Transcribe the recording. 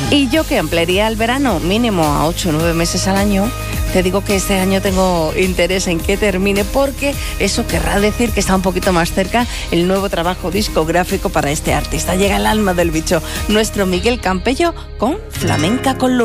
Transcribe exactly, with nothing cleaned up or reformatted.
Y yo que ampliaría el verano mínimo a ocho o nueve meses al año, te digo que este año tengo interés en que termine, porque eso querrá decir que está un poquito más cerca el nuevo trabajo discográfico para este artista. Llega el alma del bicho, nuestro Miguel Campello con Flamenca con Luna.